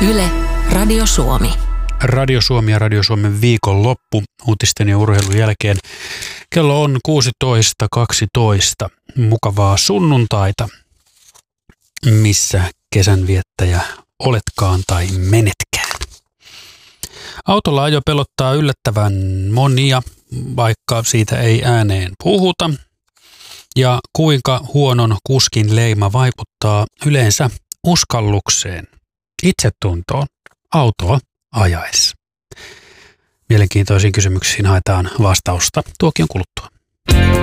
Yle, Radio Suomi. Radio Suomi ja Radio Suomen viikonloppu uutisten ja urheilun jälkeen. Kello on 16.12. Mukavaa sunnuntaita, missä kesänviettäjä oletkaan tai menetkään. Autolla ajo pelottaa yllättävän monia, vaikka siitä ei ääneen puhuta. Ja kuinka huonon kuskin leima vaikuttaa yleensä uskallukseen, itsetuntoon, autoa ajaessa. Mielenkiintoisiin kysymyksiin haetaan vastausta tuokion kuluttua.